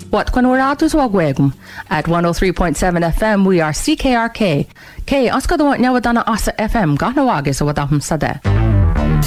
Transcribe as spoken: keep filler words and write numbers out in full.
What when we're out as wagwegum at one oh three point seven F M, we are C K R K. K, oscar the one now Asa F M, got no agis or what I'm sada.